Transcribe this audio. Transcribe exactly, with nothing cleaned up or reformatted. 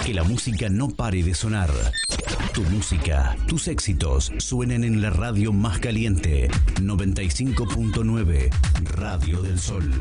Que la música no pare de sonar. Tu música, tus éxitos suenen en la radio más caliente. noventa y cinco punto nueve Radio del Sol.